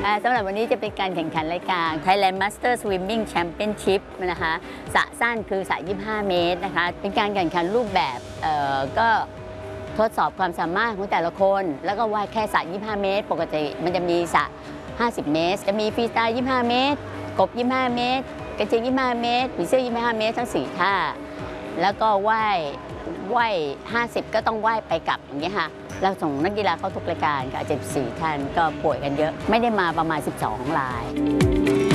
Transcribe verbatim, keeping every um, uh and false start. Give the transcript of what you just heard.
สำหรับวันนี้จะเป็นการแข่งขันรายการ Thailand Master Swimming Championship นะคะสระสั้นคือสระยี่สิบห้าเมตรนะคะเป็นการแข่งขันรูปแบบก็ทดสอบความสามารถของแต่ละคนแล้วก็ว่ายแค่สระยี่สิบห้าเมตรปกติมันจะมีสระห้าสิบเมตรจะมีฟรีสไตล์ยี่สิบห้าเมตรกบยี่สิบห้าเมตรกระเจงยี่สิบห้าเมตรผีเสื้อยี่สิบห้าเมตรทั้งสี่ท่าแล้วก็ว่ายว่ายห้าสิบก็ต้องว่ายไปกลับอย่างเงี้ยค่ะเราส่งนักกีฬาเข้าทุกรายการค่ะเจ็ดสิบสี่ท่านก็ป่วยกันเยอะไม่ได้มาประมาณสิบสองราย